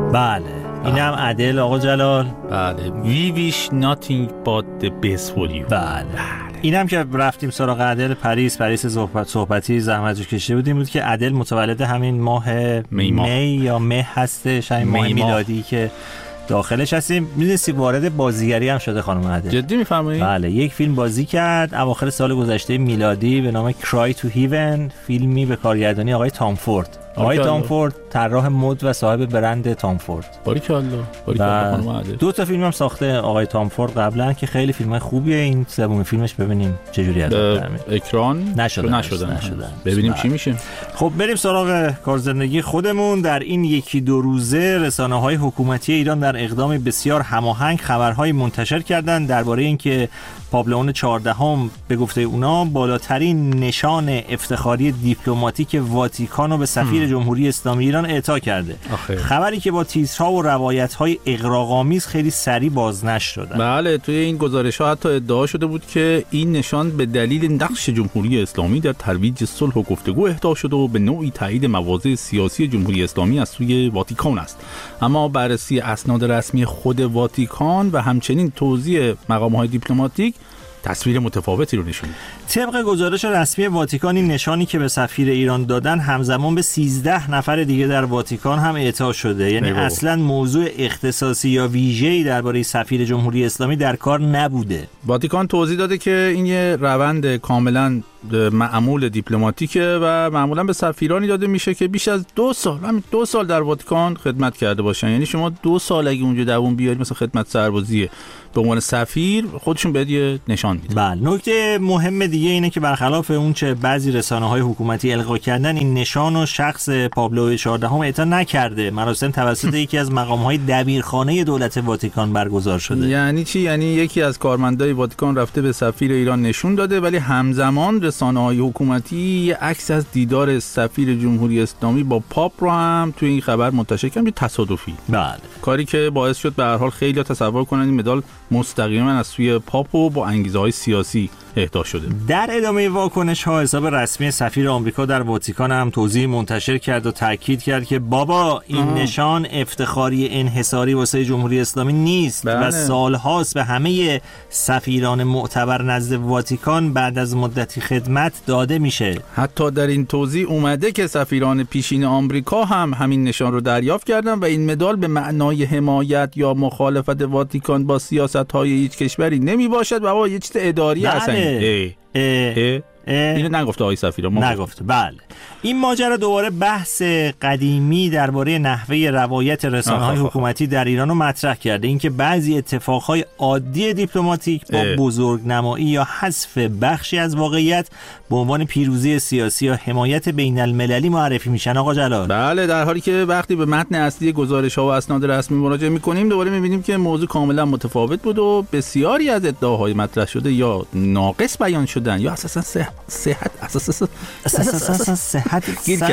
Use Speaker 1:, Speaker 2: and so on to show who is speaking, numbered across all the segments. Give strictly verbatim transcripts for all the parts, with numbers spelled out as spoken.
Speaker 1: بله اینم ادل آقا جلال.
Speaker 2: بله We wish nothing but the best for you.
Speaker 1: بله اینم که رفتیم سراغ ادل پاریس پاریس صحبت صحبتی زحمت کشیده بودیم بود که ادل متولد همین ماه می, می یا مه هستش، همین ماه میلادی که داخلش هستیم. می‌دونید وارد بازیگری هم شده خانم ادل.
Speaker 2: جدی می‌فرمایید؟
Speaker 1: بله یک فیلم بازی کرد اواخر سال گذشته میلادی به نام Cry to Heaven، فیلمی به کارگردانی آقای تام فورد. آقای تام فورد طراح مد و صاحب برند تام فورد.
Speaker 2: باریکالله باریکالله خانم ادل.
Speaker 1: دو تا فیلم هم ساخته آقای تام فورد قبلا که خیلی فیلم خوبیه. این سومین فیلمش ببینیم چه جوری هست.
Speaker 2: اکران
Speaker 1: نشده
Speaker 2: نشدن ببینیم چی میشه.
Speaker 1: خب بریم سراغ کار زندگی خودمون. در این یکی دو روزه رسانه‌های حکومتی ایران در اقدام بسیار هماهنگ خبرهای منتشر کردند درباره اینکه پابلئون چهاردهم به گفته اونا بالاترین نشان افتخاری دیپلماتیک واتیکان رو به سفیر جمهوری اسلامی ایران اعطا کرده. آخه. خبری که با تیترها و روایت‌های اغراق‌آمیز خیلی سریع بازنشر شدن.
Speaker 2: بله توی این گزارش‌ها حتی ادعا شده بود که این نشان به دلیل نقش جمهوری اسلامی در ترویج صلح و گفتگو اهدا شده و به نوعی تایید مواضع سیاسی جمهوری اسلامی از سوی واتیکان است. اما بررسی اسناد رسمی خود واتیکان و همچنین توضیح مقام‌های دیپلماتیک تصویر متفاوتی رو نشون میده.
Speaker 1: طبق گزارش رسمی واتیکان این نشانی که به سفیر ایران دادن همزمان به سیزده نفر دیگه در واتیکان هم اعطا شده. یعنی نیو. اصلا موضوع اختصاصی یا ویژه‌ای درباره سفیر جمهوری اسلامی در کار نبوده.
Speaker 2: واتیکان توضیح داده که این یه روند کاملا معمول دیپلماتیکه و معمولا به سفیرانی داده میشه که بیش از دو سال همین دو سال در واتیکان خدمت کرده باشن. یعنی شما دو سال اگه اونجا دووم بیارید مثلا خدمت سربازیه به عنوان سفیر خودشون بهت یه نشان میده.
Speaker 1: بله نکته مهم دیگه اینه که برخلاف اون چه بعضی رسانه‌های حکومتی القا کردن این نشان و شخص پابلو چهاردهم اعطا نکرده. مراسم توسط یکی از مقام‌های دبیرخانه دولت واتیکان برگزار شده.
Speaker 2: یعنی چی؟ یعنی یکی از کارمندای واتیکان رفته به سفیر ایران نشون داده ولی همزمان رسانه‌های حکومتی یه عکس از دیدار سفیر جمهوری اسلامی با پاپ رو هم توی این خبر منتشر کردن تصادفی.
Speaker 1: بله
Speaker 2: کاری که باعث شد به هر حال خیلی‌ها تصور کنن این مدال مستقیما از سوی پاپ و با انگیزه‌های سیاسی اهدا شده.
Speaker 1: در ادامه واکنش ها حساب رسمی سفیر آمریکا در واتیکان هم توضیح منتشر کرد و تاکید کرد که بابا این آه. نشان افتخاری انحصاری واسه جمهوری اسلامی نیست بله. و سالهاست به همه سفیران معتبر نزد واتیکان بعد از مدتی خدمت داده میشه.
Speaker 2: حتی در این توضیح اومده که سفیران پیشین آمریکا هم همین نشان رو دریافت کردن و این مدال به معنای حمایت یا مخالفت واتیکان با سیاست‌های هیچ کشوری نمیباشد و با یه چیز اداری هست. ای ای اینو نگفته آقای سفیر ما
Speaker 1: نگفته. بله این ماجرا دوباره بحث قدیمی درباره نحوه روایت رسانه‌های حکومتی در ایران رو مطرح کرده. اینکه بعضی اتفاقهای عادی دیپلماتیک با بزرگنمایی یا حذف بخشی از واقعیت به عنوان پیروزی سیاسی یا حمایت بین‌المللی معرفی میشن. آقا جلال
Speaker 2: بله در حالی که وقتی به متن اصلی گزارش‌ها و اسناد رسمی مراجعه می‌کنیم دوباره می‌بینیم که موضوع کاملا متفاوت بود و بسیاری از ادعاهای مطرح شده یا ناقص بیان شدن یا اساساً صحت اساساً
Speaker 1: اساساً صحت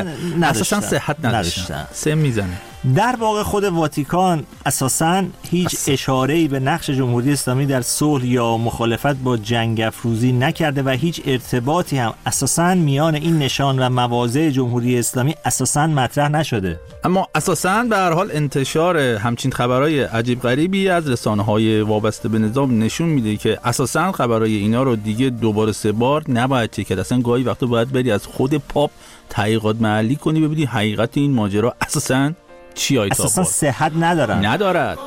Speaker 2: اساساً صحت نداشتن. سه میزنه.
Speaker 1: در واقع خود واتیکان اساساً هیچ اصلا. اشاره‌ای به نقش جمهوری اسلامی در صلح یا مخالفت با جنگ افروزی نکرده و هیچ ارتباطی هم اساساً میان این نشان و مواضع جمهوری اسلامی اساساً مطرح نشده.
Speaker 2: اما اساساً به هر حال انتشار همچین خبرهای عجیب غریبی از رسانه‌های وابسته به نظام نشون میده که اساساً خبرهای اینا رو دیگه دوباره سه بار نباید چک کرد. اصلا گاهی وقتا باید بری از خود پاپ تحقیقات محلی کنی ببینی حقیقت این ماجرا اساساً چی آیت
Speaker 1: اساساً صحت ندارن
Speaker 2: ندارد